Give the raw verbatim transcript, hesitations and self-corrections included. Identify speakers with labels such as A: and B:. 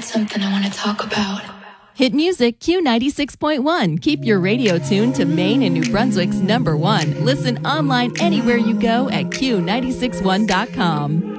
A: something I want to talk about.
B: Hit music Q ninety-six point one. Keep your radio tuned to Maine and New Brunswick's number one. Listen online anywhere you go at Q nine six one dot com.